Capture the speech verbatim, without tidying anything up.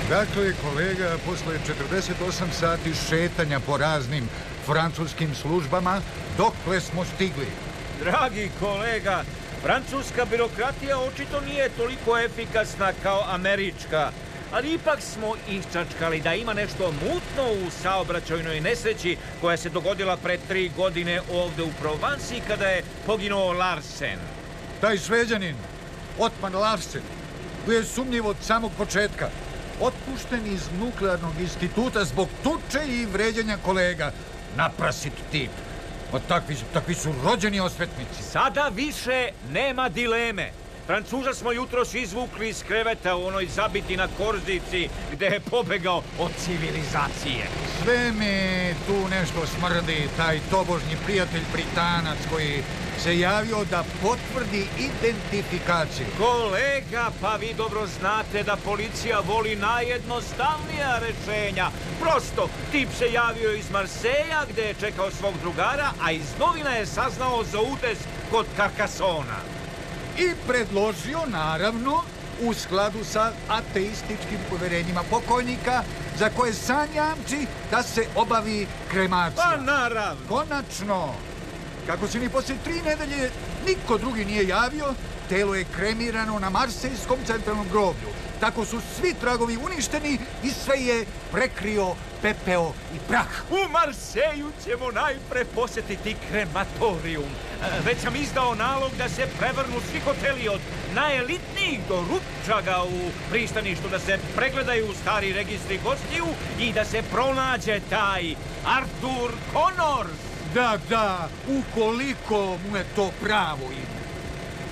Dakle, kolega, posle četrdeset osam sati šetanja po raznim francuskim službama, dokle smo stigli? Dragi kolega, francuska birokratija očito nije toliko efikasna kao američka, ali ipak smo iščačkali da ima nešto mutno u saobraćajnoj nesreći koja se dogodila pre tri godine ovde u Provansi kada je poginuo Larsen. Taj Šveđanin, Otmar Larsen, koji je sumnjiv od samog početka, otpušten iz nuklearnog instituta zbog tuče i vređanja kolega. Naprasit tip. O, takvi, takvi su rođeni osvetnici. Sada više nema dileme. Francuza smo jutros izvukli iz kreveta u onoj zabiti na Korzici gde je pobegao od civilizacije. Sve mi tu nešto smrdi, taj tobožnji prijatelj Britanac koji se javio da potvrdi identifikaciju. Kolega, pa vi dobro znate da policija voli najjednostavnija rešenja. Prosto, tip se javio iz Marseja gde je čekao svog drugara, a iz novina je saznao za udes kod Carcassona. I predložio, naravno, u skladu sa ateističkim poverenjima pokojnika, za koje san jamči da se obavi kremacija. Pa naravno! Konačno! Kako se ni posle tri nedelje niko drugi nije javio, telo je kremirano na Marsejskom centralnom groblju. Tako su svi tragovi uništeni i sve je prekrio pepeo i prah. U Marseju ćemo najpre posetiti krematorijum. Već sam izdao nalog da se prevrnu svi hoteli od najelitnijih do rupčaga u pristaništu, da se pregledaju stari registri gostiju i da se pronađe taj Arthur Connors. Da, da, ukoliko mu je to pravo ime.